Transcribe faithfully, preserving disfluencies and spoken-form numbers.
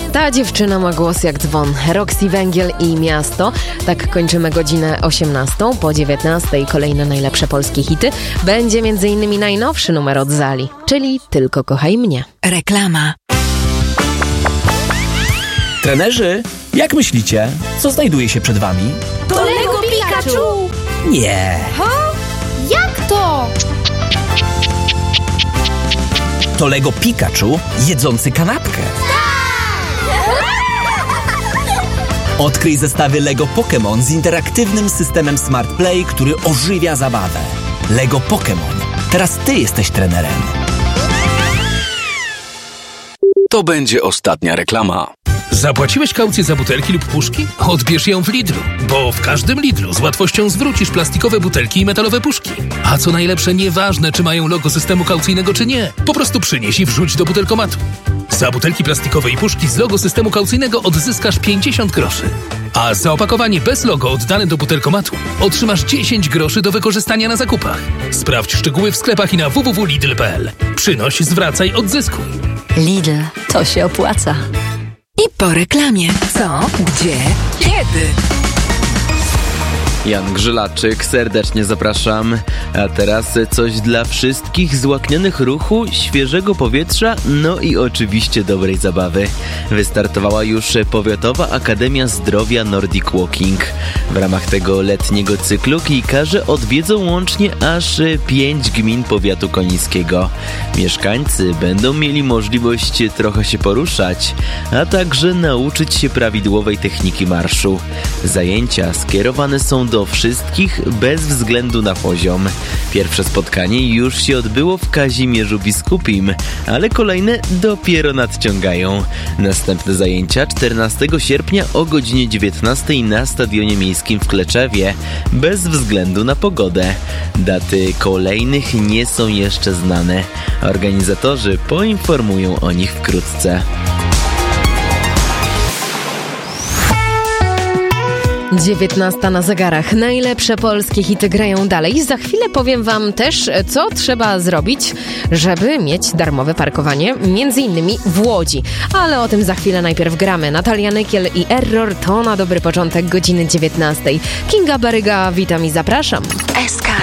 Ta dziewczyna ma głos jak dzwon. Roxy Węgiel i Miasto. Tak kończymy godzinę osiemnastą. Po dziewiętnastej kolejne najlepsze polskie hity. Będzie m.in. najnowszy numer od Zali, czyli Tylko kochaj mnie. Reklama. Trenerzy, jak myślicie, co znajduje się przed wami? To Lego Pikachu! Nie. Ha? Jak to? To Lego Pikachu jedzący kanapkę. Odkryj zestawy Lego Pokémon z interaktywnym systemem Smart Play, który ożywia zabawę. Lego Pokémon. Teraz ty jesteś trenerem. To będzie ostatnia reklama. Zapłaciłeś kaucję za butelki lub puszki? Odbierz ją w Lidlu, bo w każdym Lidlu z łatwością zwrócisz plastikowe butelki i metalowe puszki. A co najlepsze, nieważne czy mają logo systemu kaucyjnego czy nie, po prostu przynieś i wrzuć do butelkomatu. Za butelki plastikowe i puszki z logo systemu kaucyjnego odzyskasz pięćdziesiąt groszy. A za opakowanie bez logo oddane do butelkomatu otrzymasz dziesięć groszy do wykorzystania na zakupach. Sprawdź szczegóły w sklepach i na w w w kropka lidl kropka p l. Przynoś, zwracaj, odzyskuj. Lidl, to się opłaca. I po reklamie. Co? Gdzie? Kiedy? Jan Grzylaczyk, serdecznie zapraszam. A teraz coś dla wszystkich złaknionych ruchu, świeżego powietrza, no i oczywiście dobrej zabawy. Wystartowała już Powiatowa Akademia Zdrowia Nordic Walking. W ramach tego letniego cyklu kilkarze odwiedzą łącznie aż pięć gmin powiatu konińskiego. Mieszkańcy będą mieli możliwość trochę się poruszać, a także nauczyć się prawidłowej techniki marszu. Zajęcia skierowane są do wszystkich bez względu na poziom. Pierwsze spotkanie już się odbyło w Kazimierzu Biskupim, ale kolejne dopiero nadciągają. Następne zajęcia czternastego sierpnia o godzinie dziewiętnastej na Stadionie Miejskim w Kleczewie, bez względu na pogodę. Daty kolejnych nie są jeszcze znane. Organizatorzy poinformują o nich wkrótce. dziewiętnasta na zegarach. Najlepsze polskie hity grają dalej. Za chwilę powiem wam też, co trzeba zrobić, żeby mieć darmowe parkowanie, między innymi w Łodzi. Ale o tym za chwilę. Najpierw gramy. Natalia Nykiel i Error to na dobry początek godziny dziewiętnastej. Kinga Baryga, witam i zapraszam. S K